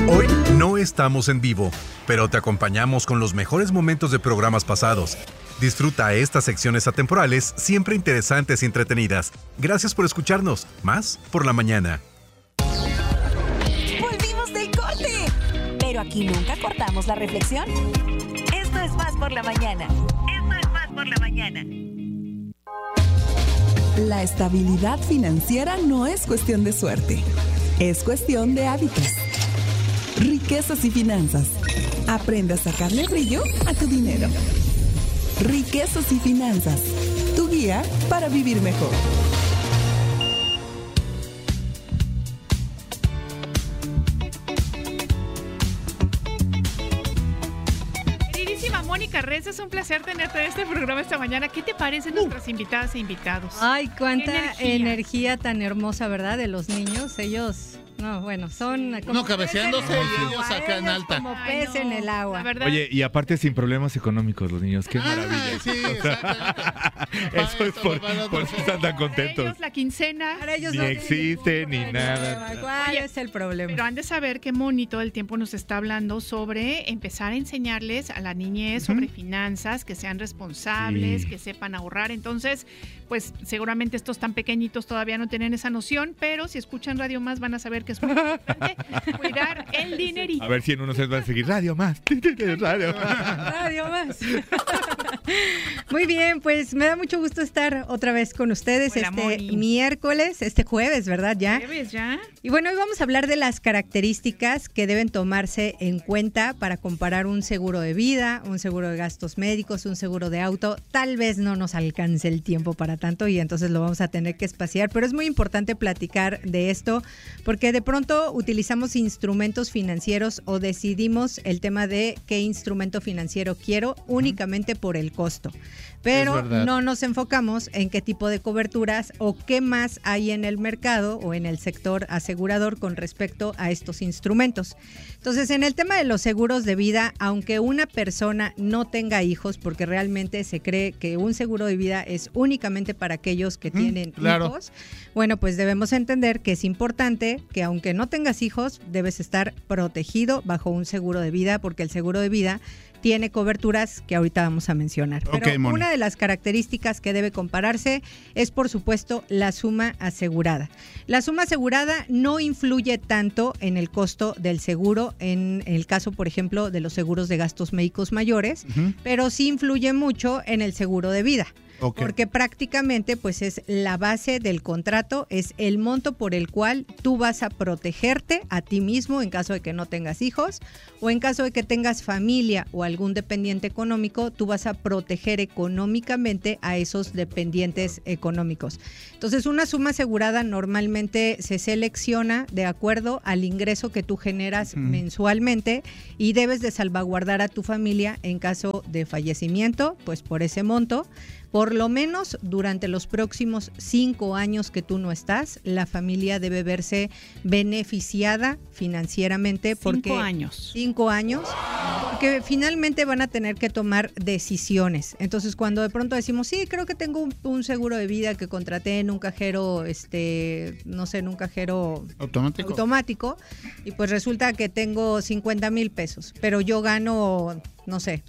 Hoy no estamos en vivo, pero te acompañamos con los mejores momentos de programas pasados. Disfruta estas secciones atemporales siempre interesantes y entretenidas. Gracias por escucharnos. Más por la mañana. ¡Volvimos del corte! Pero aquí nunca cortamos la reflexión. Esto es Más por la mañana. Esto es Más por la mañana. La estabilidad financiera no es cuestión de suerte, es cuestión de hábitos. Riquezas y finanzas. Aprende a sacarle brillo a tu dinero. Riquezas y finanzas. Tu guía para vivir mejor. Mónica Reyes, es un placer tenerte en este programa esta mañana. ¿Qué te parecen nuestras invitadas e invitados? Ay, cuánta energía tan hermosa, ¿verdad? De los niños. Ellos, no, bueno, son como no, cabeceándose y ellos acá en alta. Como pez en el agua. Oye, y aparte sin problemas económicos los niños, qué maravilla. Sí, eso es por eso están tan contentos. Para ellos la quincena. Para ellos ni no existe, ni nada. ¿Cuál es el problema? Pero han de saber que Moni todo el tiempo nos está hablando sobre empezar a enseñarles a la niñez sobre finanzas, que sean responsables, que sepan ahorrar. Entonces, pues seguramente estos tan pequeñitos todavía no tienen esa noción, pero si escuchan Radio Más van a saber que es muy importante cuidar el dinerito. A ver si en unos años van a seguir Radio Más. Radio Más. Muy bien, pues me da mucho gusto estar otra vez con ustedes. Hola, Moni. Miércoles, jueves, ¿verdad? ¿Jueves ya? Y bueno, hoy vamos a hablar de las características que deben tomarse en cuenta para comparar un seguro de vida, un seguro de gastos médicos, un seguro de auto. Tal vez no nos alcance el tiempo para tanto y entonces lo vamos a tener que espaciar, pero es muy importante platicar de esto porque de pronto utilizamos instrumentos financieros o decidimos el tema de qué instrumento financiero quiero únicamente por el costo. Pero no nos enfocamos en qué tipo de coberturas o qué más hay en el mercado o en el sector asegurador con respecto a estos instrumentos. Entonces, en el tema de los seguros de vida, aunque una persona no tenga hijos, porque realmente se cree que un seguro de vida es únicamente para aquellos que tienen hijos, bueno, pues debemos entender que es importante que aunque no tengas hijos, debes estar protegido bajo un seguro de vida, porque el seguro de vida tiene coberturas que ahorita vamos a mencionar. Pero una de las características que debe compararse es, por supuesto, la suma asegurada. La suma asegurada no influye tanto en el costo del seguro, en el caso, por ejemplo, de los seguros de gastos médicos mayores, pero sí influye mucho en el seguro de vida. Porque prácticamente pues es la base del contrato, es el monto por el cual tú vas a protegerte a ti mismo en caso de que no tengas hijos o en caso de que tengas familia o algún dependiente económico, tú vas a proteger económicamente a esos dependientes económicos. Entonces, una suma asegurada normalmente se selecciona de acuerdo al ingreso que tú generas mensualmente y debes de salvaguardar a tu familia en caso de fallecimiento, pues por ese monto. Por lo menos durante los próximos 5 años que tú no estás, la familia debe verse beneficiada financieramente. 5 años. 5 años, porque finalmente van a tener que tomar decisiones. Entonces, cuando de pronto decimos, sí, creo que tengo un seguro de vida que contraté en un cajero, en un cajero automático, y pues resulta que tengo 50,000 pesos, pero yo gano, no sé,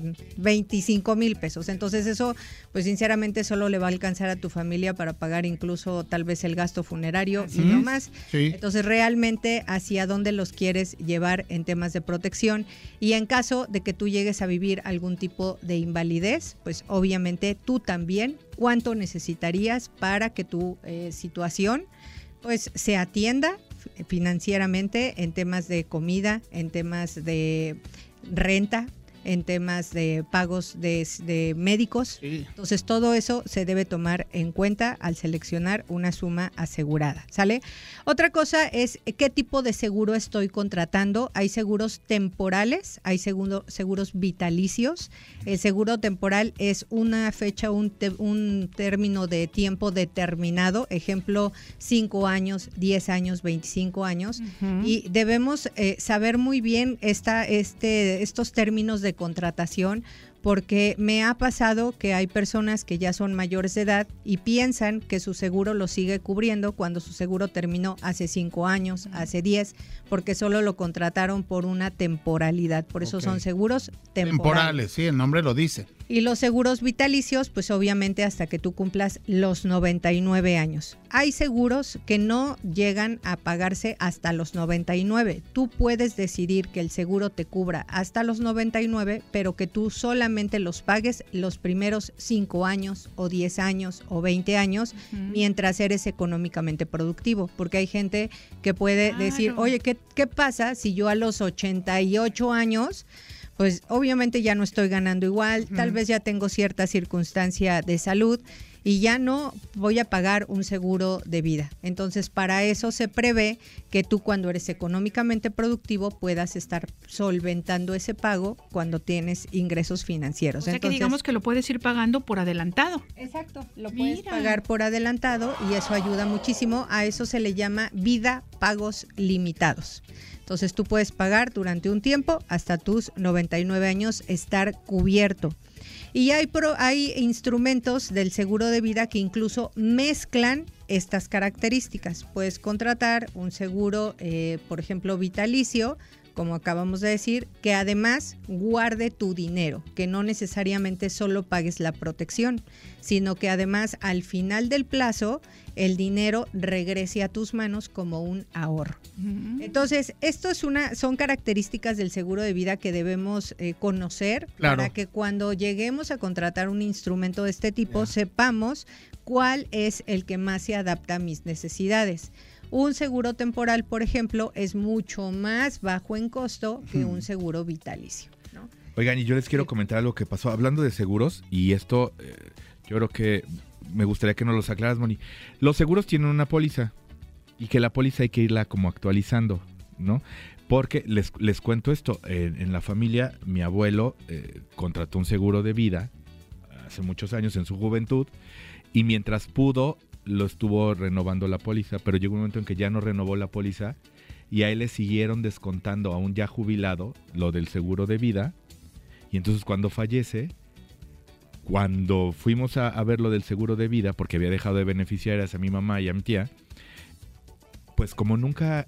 25,000 pesos. Entonces eso, pues sinceramente solo le va a alcanzar a tu familia para pagar incluso tal vez el gasto funerario y no más. Entonces realmente hacia dónde los quieres llevar en temas de protección, y en caso de que tú llegues a vivir algún tipo de invalidez, pues obviamente tú también cuánto necesitarías para que tu situación pues se atienda financieramente en temas de comida, en temas de renta, en temas de pagos de médicos. Entonces todo eso se debe tomar en cuenta al seleccionar una suma asegurada, ¿sale? Otra cosa es qué tipo de seguro estoy contratando. Hay seguros temporales, hay seguros vitalicios. El seguro temporal es una fecha, un término de tiempo determinado, ejemplo 5 años, 10 años, 25 años, y debemos saber muy bien estos términos de contratación, porque me ha pasado que hay personas que ya son mayores de edad y piensan que su seguro lo sigue cubriendo cuando su seguro terminó hace 5 años, hace 10, porque solo lo contrataron por una temporalidad. Por eso son seguros temporales. Sí, el nombre lo dice. Y los seguros vitalicios, pues obviamente hasta que tú cumplas los 99 años. Hay seguros que no llegan a pagarse hasta los 99. Tú puedes decidir que el seguro te cubra hasta los 99, pero que tú solamente los pagues los primeros 5 años o 10 años o 20 años mientras eres económicamente productivo. Porque hay gente que puede decir, oye, ¿qué pasa si yo a los 88 años... pues obviamente ya no estoy ganando igual, tal vez ya tengo cierta circunstancia de salud y ya no voy a pagar un seguro de vida? Entonces, para eso se prevé que tú, cuando eres económicamente productivo, puedas estar solventando ese pago cuando tienes ingresos financieros. O sea, entonces, que digamos que lo puedes ir pagando por adelantado. Exacto, lo puedes pagar por adelantado y eso ayuda muchísimo. A eso se le llama vida pagos limitados. Entonces tú puedes pagar durante un tiempo hasta tus 99 años estar cubierto. Y hay instrumentos del seguro de vida que incluso mezclan estas características. Puedes contratar un seguro, por ejemplo, vitalicio, como acabamos de decir, que además guarde tu dinero, que no necesariamente solo pagues la protección, sino que además al final del plazo el dinero regrese a tus manos como un ahorro. Entonces, esto son características del seguro de vida que debemos conocer para que cuando lleguemos a contratar un instrumento de este tipo sepamos cuál es el que más se adapta a mis necesidades. Un seguro temporal, por ejemplo, es mucho más bajo en costo que un seguro vitalicio, ¿no? Oigan, y yo les quiero comentar algo que pasó. Hablando de seguros, y esto yo creo que me gustaría que nos los aclaras, Moni. Los seguros tienen una póliza, y que la póliza hay que irla como actualizando, ¿no? Porque les cuento esto, en la familia mi abuelo contrató un seguro de vida hace muchos años en su juventud, y mientras pudo lo estuvo renovando la póliza, pero llegó un momento en que ya no renovó la póliza y a él le siguieron descontando, aún ya jubilado, lo del seguro de vida. Y entonces cuando fallece, cuando fuimos a ver lo del seguro de vida, porque había dejado de beneficiar a mi mamá y a mi tía, pues como nunca...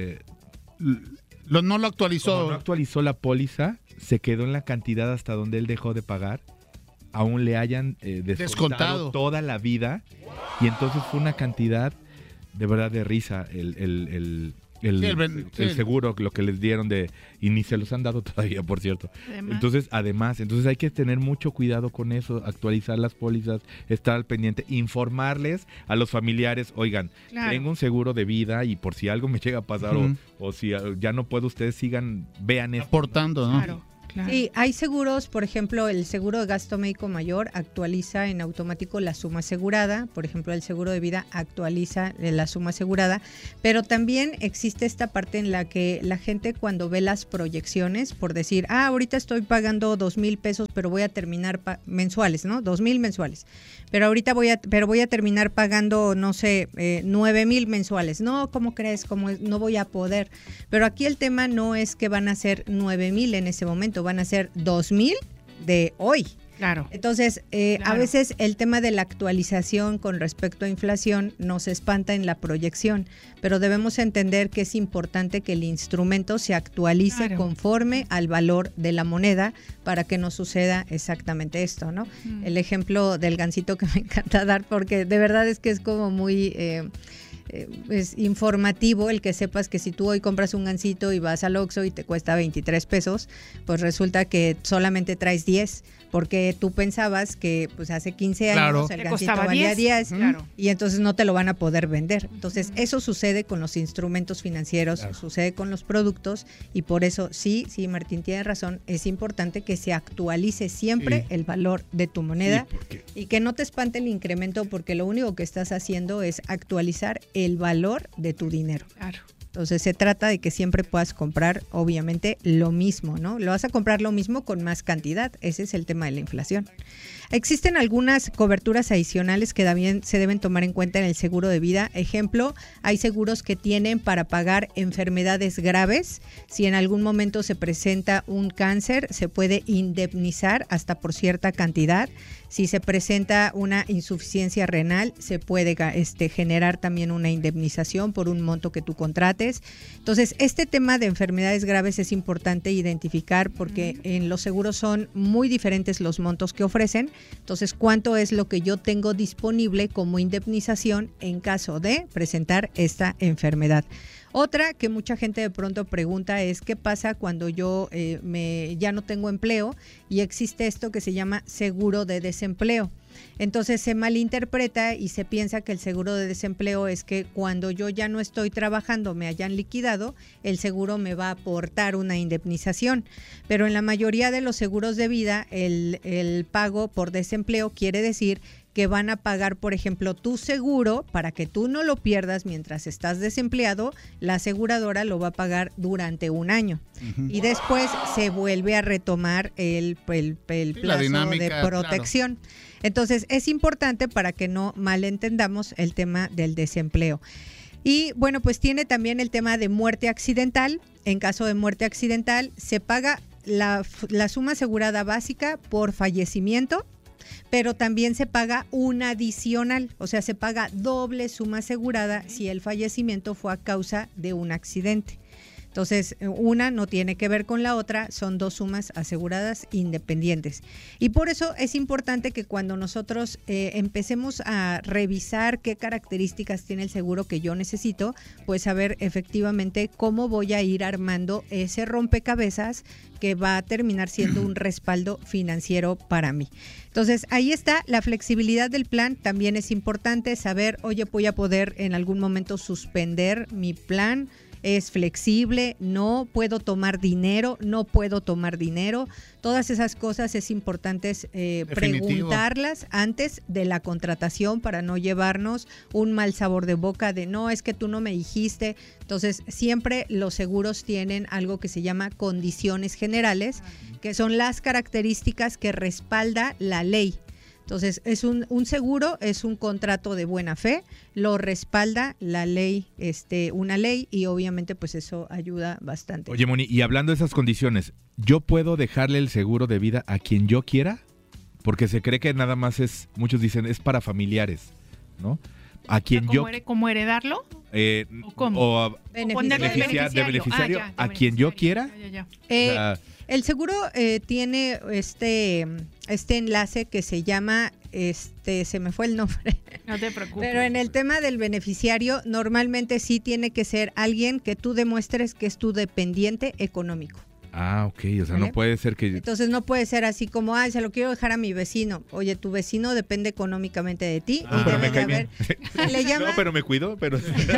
no lo actualizó. Como no actualizó la póliza, se quedó en la cantidad hasta donde él dejó de pagar, aún le hayan descontado toda la vida. Y entonces fue una cantidad de verdad de risa el seguro, lo que les dieron y ni se los han dado todavía, por cierto. Entonces hay que tener mucho cuidado con eso, actualizar las pólizas, estar al pendiente, informarles a los familiares, oigan, tengo un seguro de vida y por si algo me llega a pasar o si ya no puedo, ustedes vean esto. Aportando, ¿no? Claro. Sí, hay seguros, por ejemplo, el seguro de gasto médico mayor actualiza en automático la suma asegurada, por ejemplo, el seguro de vida actualiza la suma asegurada, pero también existe esta parte en la que la gente, cuando ve las proyecciones, por decir, ahorita estoy pagando 2,000 pesos, pero voy a terminar mensuales, ¿no? 2,000 mensuales, pero ahorita voy a terminar pagando, no sé, 9,000 mensuales. No, ¿cómo crees? No voy a poder. Pero aquí el tema no es que van a ser 9,000 en ese momento, van a ser 2,000 de hoy. Claro. Entonces, a veces el tema de la actualización con respecto a inflación nos espanta en la proyección, pero debemos entender que es importante que el instrumento se actualice conforme al valor de la moneda para que no suceda exactamente esto, ¿no? El ejemplo del gansito que me encanta dar, porque de verdad es que es como muy... es informativo el que sepas que si tú hoy compras un gansito y vas al Oxxo y te cuesta 23 pesos, pues resulta que solamente traes 10, porque tú pensabas que pues hace 15 años el gansito valía 10 y entonces no te lo van a poder vender. Entonces eso sucede con los instrumentos financieros, sucede con los productos, y por eso sí, Martín tiene razón, es importante que se actualice siempre el valor de tu moneda y que no te espante el incremento, porque lo único que estás haciendo es actualizar el valor de tu dinero. Claro. Entonces se trata de que siempre puedas comprar, obviamente, lo mismo, ¿no? Lo vas a comprar lo mismo con más cantidad. Ese es el tema de la inflación. Existen algunas coberturas adicionales que también se deben tomar en cuenta en el seguro de vida. Ejemplo, hay seguros que tienen para pagar enfermedades graves. Si en algún momento se presenta un cáncer, se puede indemnizar hasta por cierta cantidad. Si se presenta una insuficiencia renal, se puede generar también una indemnización por un monto que tú contrates. Entonces, este tema de enfermedades graves es importante identificar porque en los seguros son muy diferentes los montos que ofrecen. Entonces, ¿cuánto es lo que yo tengo disponible como indemnización en caso de presentar esta enfermedad? Otra que mucha gente de pronto pregunta es qué pasa cuando yo ya no tengo empleo y existe esto que se llama seguro de desempleo. Entonces se malinterpreta y se piensa que el seguro de desempleo es que cuando yo ya no estoy trabajando, me hayan liquidado, el seguro me va a aportar una indemnización. Pero en la mayoría de los seguros de vida, el pago por desempleo quiere decir que van a pagar, por ejemplo, tu seguro para que tú no lo pierdas mientras estás desempleado, la aseguradora lo va a pagar durante un año. Y después se vuelve a retomar el plazo de protección. Claro. Entonces, es importante para que no malentendamos el tema del desempleo. Y bueno, pues tiene también el tema de muerte accidental. En caso de muerte accidental, se paga la suma asegurada básica por fallecimiento, pero también se paga un adicional, o sea, se paga doble suma asegurada si el fallecimiento fue a causa de un accidente. Entonces, una no tiene que ver con la otra, son dos sumas aseguradas independientes. Y por eso es importante que cuando nosotros empecemos a revisar qué características tiene el seguro que yo necesito, pues saber efectivamente cómo voy a ir armando ese rompecabezas que va a terminar siendo un respaldo financiero para mí. Entonces, ahí está la flexibilidad del plan. También es importante saber, oye, voy a poder en algún momento suspender mi plan. Es flexible, no puedo tomar dinero, no puedo tomar dinero. Todas esas cosas es importante preguntarlas antes de la contratación para no llevarnos un mal sabor de boca de no, es que tú no me dijiste. Entonces, siempre los seguros tienen algo que se llama condiciones generales, que son las características que respalda la ley. Entonces, es un seguro, es un contrato de buena fe, lo respalda la ley, una ley, y obviamente pues eso ayuda bastante. Oye, Moni, y hablando de esas condiciones, ¿yo puedo dejarle el seguro de vida a quien yo quiera? Porque se cree que nada más muchos dicen, es para familiares, ¿no? A quien ¿Cómo heredarlo? ¿O cómo? O de beneficiario a quien yo quiera. El seguro tiene este enlace que se llama, se me fue el nombre. No te preocupes. Pero en el tema del beneficiario, normalmente sí tiene que ser alguien que tú demuestres que es tu dependiente económico. Ah, ok, o sea, ¿vale? No puede ser que... Entonces no puede ser así como, se lo quiero dejar a mi vecino. Oye, tu vecino depende económicamente de ti. Y pero debe me cae de haber... Se le llama... No, pero me cuido, pero...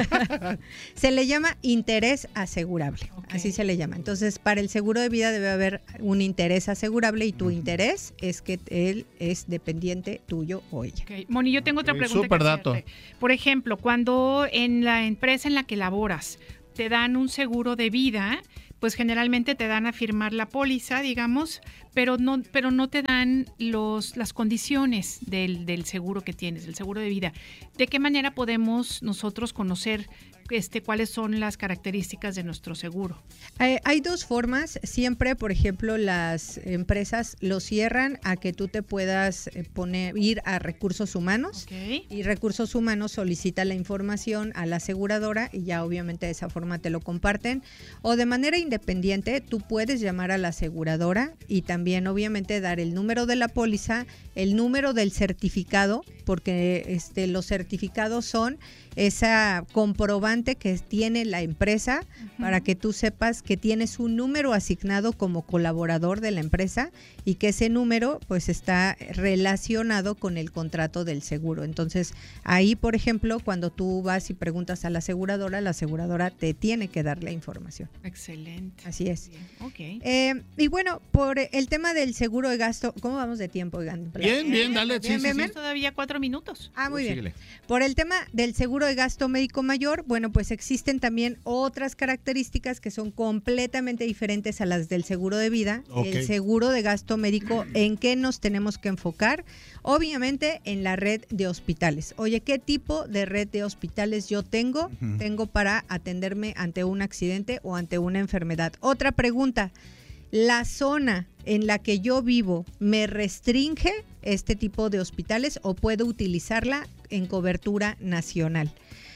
Se le llama interés asegurable, así se le llama. Entonces, para el seguro de vida debe haber un interés asegurable y tu interés es que él es dependiente tuyo o ella. Okay. Moni, yo tengo otra pregunta. Súper dato. Por ejemplo, cuando en la empresa en la que laboras te dan un seguro de vida, pues generalmente te dan a firmar la póliza, digamos, pero no te dan las condiciones del seguro que tienes, del seguro de vida. ¿De qué manera podemos nosotros conocer cuáles son las características de nuestro seguro? Hay dos formas. Siempre, por ejemplo, las empresas lo cierran a que tú te puedas ir a recursos humanos. Okay. Y recursos humanos solicita la información a la aseguradora y ya obviamente de esa forma te lo comparten. O de manera independiente, tú puedes llamar a la aseguradora y también obviamente dar el número de la póliza, el número del certificado, porque los certificados son esa comprobante que tiene la empresa para que tú sepas que tienes un número asignado como colaborador de la empresa y que ese número pues está relacionado con el contrato del seguro. Entonces ahí, por ejemplo, cuando tú vas y preguntas a la aseguradora te tiene que dar la información. Excelente. Así es. Okay. Y bueno, por el tema del seguro de gasto, ¿cómo vamos de tiempo, oigan? Bien, dale. Bien. Todavía 4 minutos. Muy bien. Síguele. Por el tema del seguro de gasto médico mayor, bueno, bueno, pues existen también otras características que son completamente diferentes a las del seguro de vida. Ok. El seguro de gasto médico, ¿en qué nos tenemos que enfocar? Obviamente en la red de hospitales. Oye, ¿qué tipo de red de hospitales yo tengo? Tengo para atenderme ante un accidente o ante una enfermedad. Otra pregunta, ¿la zona en la que yo vivo me restringe este tipo de hospitales o puedo utilizarla en cobertura nacional?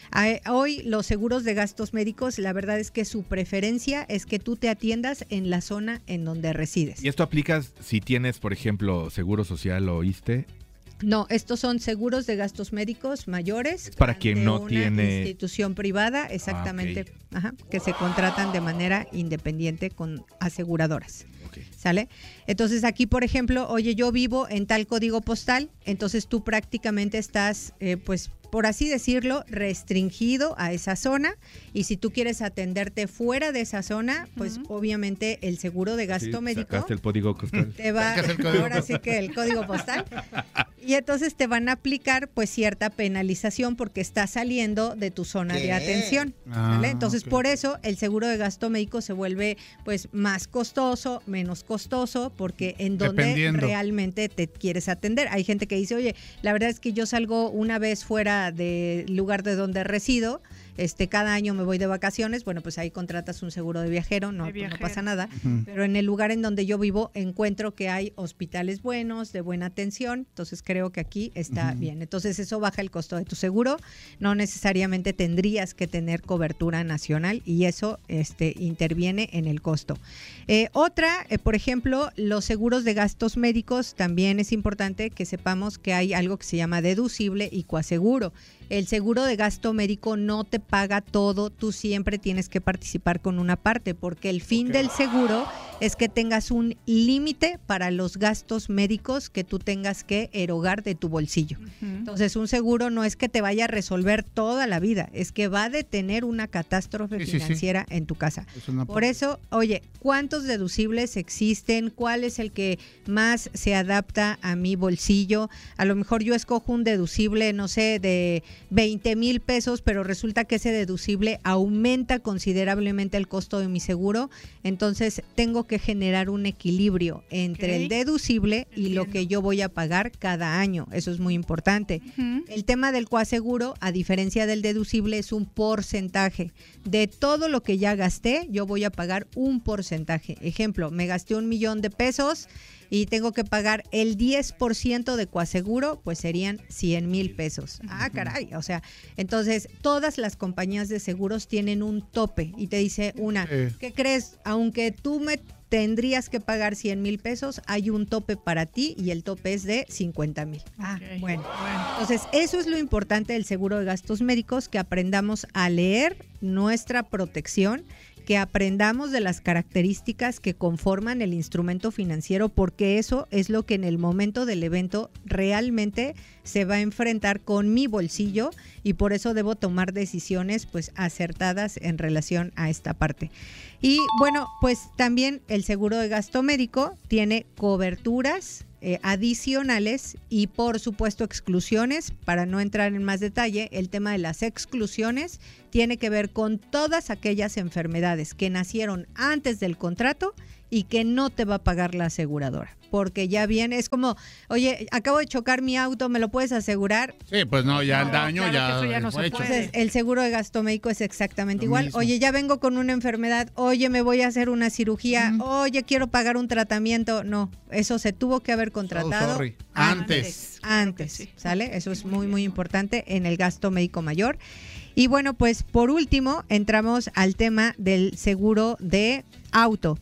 Hoy los seguros de gastos médicos, la verdad es que su preferencia es que tú te atiendas en la zona en donde resides. ¿Y esto aplica si tienes, por ejemplo, Seguro Social o ISSSTE? No, estos son seguros de gastos médicos mayores. Es para quien de no una tiene institución privada, exactamente, que se contratan de manera independiente con aseguradoras. Ok. ¿Sale? Entonces aquí, por ejemplo, oye, yo vivo en tal código postal, entonces tú prácticamente estás, pues, por así decirlo, restringido a esa zona, y si tú quieres atenderte fuera de esa zona, pues obviamente el seguro de gasto Sí, médico sacaste el código postal. te va, Sacas el código ahora sí que el código postal, y entonces te van a aplicar pues cierta penalización porque estás saliendo de tu zona de atención, ¿vale? Entonces por eso el seguro de gasto médico se vuelve pues más costoso, menos costoso, porque en donde Dependiendo. realmente te quieres atender. Hay gente que dice, oye, la verdad es que yo salgo una vez fuera del lugar de donde resido, cada año me voy de vacaciones, bueno, pues ahí contratas un seguro de viajero, no, De pues no viajero. pasa nada, pero en el lugar en donde yo vivo encuentro que hay hospitales buenos, de buena atención, entonces creo que aquí está bien. Entonces eso baja el costo de tu seguro, no necesariamente tendrías que tener cobertura nacional y eso interviene en el costo. Por ejemplo, los seguros de gastos médicos, también es importante que sepamos que hay algo que se llama deducible y coaseguro. El seguro de gasto médico no te paga todo, tú siempre tienes que participar con una parte, porque el fin del seguro es que tengas un límite para los gastos médicos que tú tengas que erogar de tu bolsillo. Entonces, un seguro no es que te vaya a resolver toda la vida, es que va a detener una catástrofe financiera en tu casa. Por eso, oye, ¿cuántos deducibles existen? ¿Cuál es el que más se adapta a mi bolsillo? A lo mejor yo escojo un deducible, no sé, de 20,000 pesos, pero resulta que ese deducible aumenta considerablemente el costo de mi seguro, entonces tengo que generar un equilibrio entre el deducible y lo que yo voy a pagar cada año. Eso es muy importante. El tema del coaseguro, a diferencia del deducible, es un porcentaje. De todo lo que ya gasté, yo voy a pagar un porcentaje. Ejemplo, me gasté 1,000,000 de pesos y tengo que pagar el 10% de coaseguro, pues serían 100,000 pesos. Ah, caray, o sea, entonces todas las compañías de seguros tienen un tope y te dice ¿qué crees? Aunque tú me tendrías que pagar 100,000 pesos, hay un tope para ti y el tope es de 50,000. Bueno. Entonces, eso es lo importante del seguro de gastos médicos, que aprendamos a leer nuestra protección, que aprendamos de las características que conforman el instrumento financiero, porque eso es lo que en el momento del evento realmente se va a enfrentar con mi bolsillo y por eso debo tomar decisiones pues acertadas en relación a esta parte. Y bueno, pues también el seguro de gasto médico tiene coberturas adicionales y por supuesto exclusiones. Para no entrar en más detalle, el tema de las exclusiones tiene que ver con todas aquellas enfermedades que nacieron antes del contrato y que no te va a pagar la aseguradora, porque ya viene, es como, oye, acabo de chocar mi auto, ¿me lo puedes asegurar? Sí, pues no, ya el daño claro que eso ya no fue se hecho. puede. Entonces, el seguro de gasto médico es exactamente Lo igual. mismo. Oye, ya vengo con una enfermedad, oye, me voy a hacer una cirugía, oye, quiero pagar un tratamiento. No, eso se tuvo que haber contratado sorry. Antes. Antes, sí. ¿sale? Eso es muy, muy importante en el gasto médico mayor. Y bueno, pues por último, entramos al tema del seguro de auto.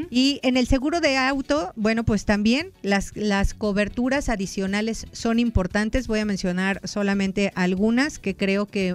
Y en el seguro de auto, bueno, pues también las coberturas adicionales son importantes. Voy a mencionar solamente algunas que creo que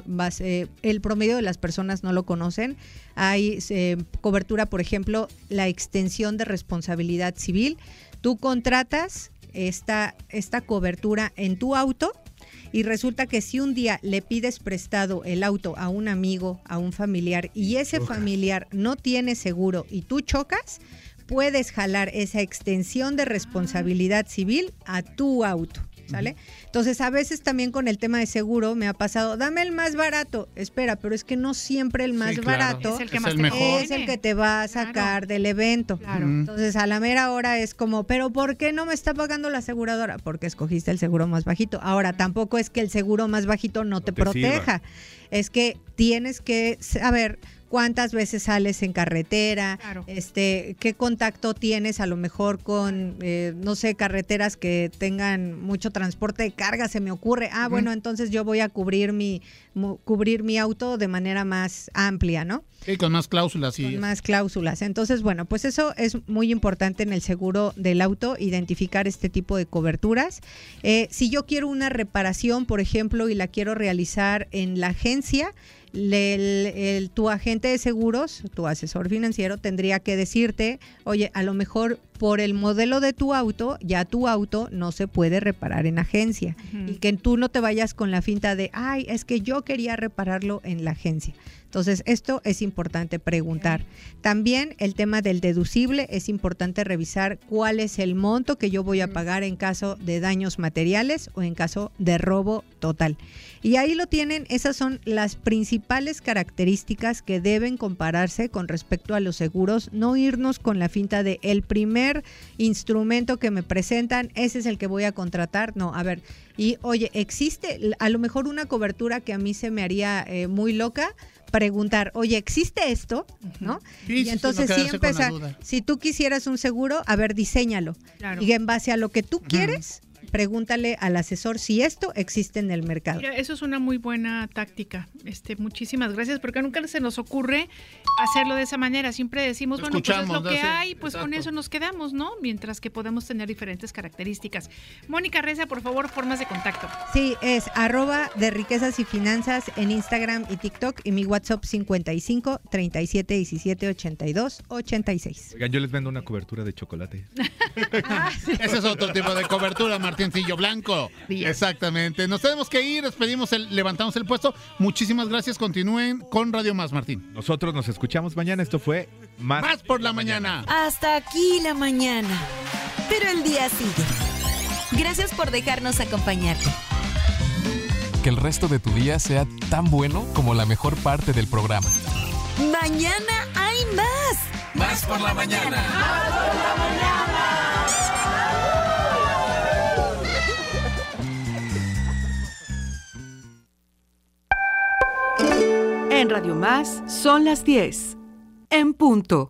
el promedio de las personas no lo conocen. Hay cobertura, por ejemplo, la extensión de responsabilidad civil. Tú contratas esta cobertura en tu auto y resulta que si un día le pides prestado el auto a un amigo, a un familiar, y ese familiar no tiene seguro y tú chocas, puedes jalar esa extensión de responsabilidad civil a tu auto. ¿sale? Entonces, a veces también con el tema de seguro me ha pasado, dame el más barato. Espera, pero es que no siempre el más barato es el que es más el te mejor. conviene. es el que te va a sacar del evento. Claro. Entonces, a la mera hora es como, pero ¿por qué no me está pagando la aseguradora? Porque escogiste el seguro más bajito. Ahora, tampoco es que el seguro más bajito no te proteja. Es que tienes que saber cuántas veces sales en carretera, Claro. qué contacto tienes a lo mejor con, no sé, carreteras que tengan mucho transporte de carga, se me ocurre. Bueno, entonces yo voy a cubrir mi auto de manera más amplia, ¿no? Sí, con más cláusulas. Sí. Con más cláusulas. Entonces, bueno, pues eso es muy importante en el seguro del auto, identificar este tipo de coberturas. Si yo quiero una reparación, por ejemplo, y la quiero realizar en la agencia, tu agente de seguros, tu asesor financiero, tendría que decirte, oye, a lo mejor por el modelo de tu auto, ya tu auto no se puede reparar en agencia. Y que tú no te vayas con la finta de, ay, es que yo quería repararlo en la agencia. Entonces, esto es importante preguntar. También el tema del deducible, es importante revisar cuál es el monto que yo voy a pagar en caso de daños materiales o en caso de robo total. Y ahí lo tienen, esas son las principales características que deben compararse con respecto a los seguros, no irnos con la finta de el primer instrumento que me presentan, ese es el que voy a contratar. No, a ver, y oye, existe a lo mejor una cobertura que a mí se me haría muy loca, preguntar, oye, ¿existe esto? ¿No? Sí, Y entonces sí quedarse con la empezar, duda. si tú quisieras un seguro, a ver, diséñalo. Claro. Y en base a lo que tú quieres, pregúntale al asesor si esto existe en el mercado. Mira, eso es una muy buena táctica. Muchísimas gracias, porque nunca se nos ocurre hacerlo de esa manera. Siempre decimos, bueno, pues es lo que hay, pues con eso nos quedamos, ¿no? Mientras que podemos tener diferentes características. Mónica Reza, por favor, formas de contacto. Sí, es @de riquezas y finanzas en Instagram y TikTok, y mi WhatsApp 55 37 17 82 86. Oigan, yo les vendo una cobertura de chocolate. Ese es otro tipo de cobertura, Martincillo Blanco. Bien. Exactamente. Nos tenemos que ir, levantamos el puesto. Muchísimas gracias. Continúen con Radio Más, Martín. Nosotros nos escuchamos mañana. Esto fue Más por la mañana. Hasta aquí la mañana. Pero el día sigue. Gracias por dejarnos acompañarte. Que el resto de tu día sea tan bueno como la mejor parte del programa. Mañana hay más. Más por la mañana. En Radio Más son las 10. En punto.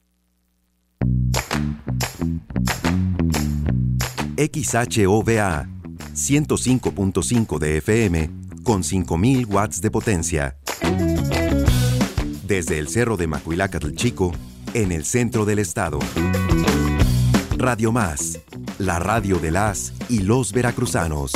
XHOVA 105.5 de FM con 5,000 watts de potencia. Desde el Cerro de Macuilácatl Chico, en el centro del estado. Radio Más, la radio de las y los veracruzanos.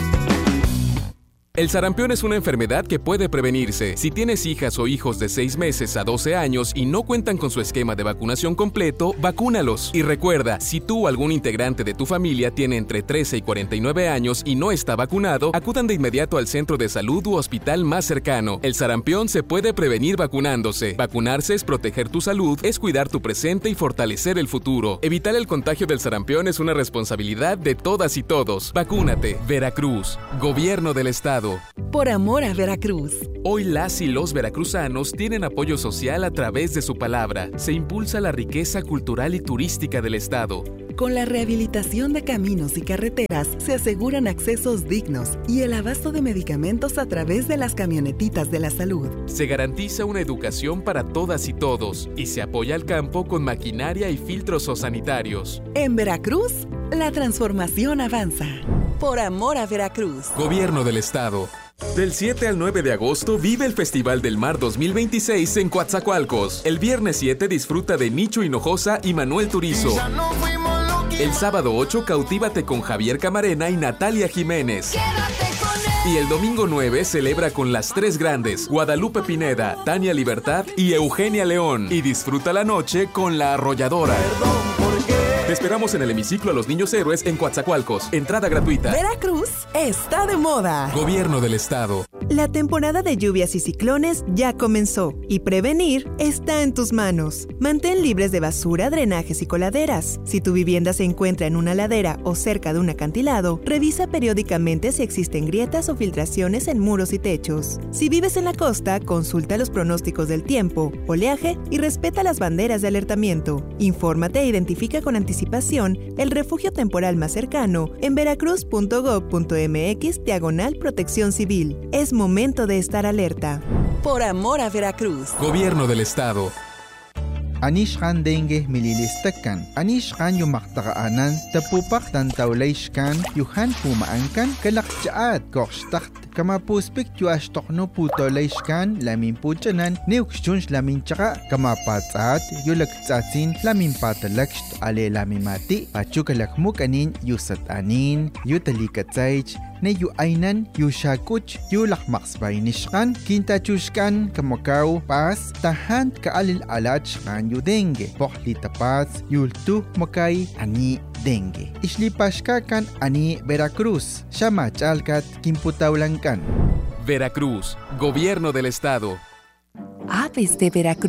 El sarampión es una enfermedad que puede prevenirse. Si tienes hijas o hijos de 6 meses a 12 años y no cuentan con su esquema de vacunación completo, vacúnalos. Y recuerda, si tú o algún integrante de tu familia tiene entre 13 y 49 años y no está vacunado, acudan de inmediato al centro de salud u hospital más cercano. El sarampión se puede prevenir vacunándose. Vacunarse es proteger tu salud, es cuidar tu presente y fortalecer el futuro. Evitar el contagio del sarampión es una responsabilidad de todas y todos. Vacúnate. Veracruz. Gobierno del Estado. Por amor a Veracruz. Hoy las y los veracruzanos tienen apoyo social a través de su palabra. Se impulsa la riqueza cultural y turística del estado. Con la rehabilitación de caminos y carreteras se aseguran accesos dignos y el abasto de medicamentos a través de las camionetitas de la salud. Se garantiza una educación para todas y todos y se apoya al campo con maquinaria y filtros sanitarios. En Veracruz, la transformación avanza. Por amor a Veracruz. Gobierno del Estado. Del 7 al 9 de agosto vive el Festival del Mar 2026 en Coatzacoalcos. El viernes 7 disfruta de Nicho Hinojosa y Manuel Turizo. El sábado 8 cautívate con Javier Camarena y Natalia Jiménez. Y el domingo 9 celebra con las tres grandes, Guadalupe Pineda, Tania Libertad y Eugenia León. Y disfruta la noche con La Arrolladora. Te esperamos en el hemiciclo a los Niños Héroes en Coatzacoalcos. Entrada gratuita. Veracruz está de moda. Gobierno del Estado. La temporada de lluvias y ciclones ya comenzó y prevenir está en tus manos. Mantén libres de basura, drenajes y coladeras. Si tu vivienda se encuentra en una ladera o cerca de un acantilado, revisa periódicamente si existen grietas o filtraciones en muros y techos. Si vives en la costa, consulta los pronósticos del tiempo, oleaje y respeta las banderas de alertamiento. Infórmate e identifica con anticipación el refugio temporal más cercano en veracruz.gov.mx/protección civil. Es momento de estar alerta. Por amor a Veracruz. Gobierno del Estado. Anishkan dengue mililistakan. Anishkan yumaktaanan tapupak tantawlayshkan yuhan pumaankan kalakchaat kokshtakt kamapuspik yuashtokno putolayshkan lamin puchanan neukshunsh lamin chaka kamapatsaat yulaktsatsin lamin patalaksht ale lamimati pachukalakmukanin yusatanin yutalikatsaych ne yu ainan yu shakuch yu lakmaksbainishkan kintachushkan kamakaw pas tahan kaalil alachkan yu dengue pohlita pas yultu makay ani dengue islipashkakan ani Veracruz shamachalkat kimputawlankan. Veracruz, Gobierno del Estado. Aves de Veracruz.